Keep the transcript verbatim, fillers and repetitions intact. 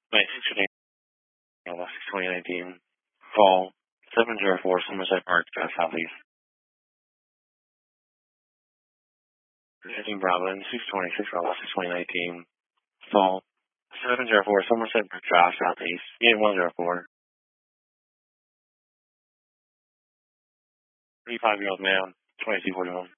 Wait, six twenty, six twenty nineteen. Call seven zero four Somerset Park, Drive Southeast. fifteen Bravo, six twenty, six Bravo, six twenty nineteen. Call seven zero four Somerset Park, Drive Southeast. Unit one zero four. thirty-five year old male, twenty-two forty-one.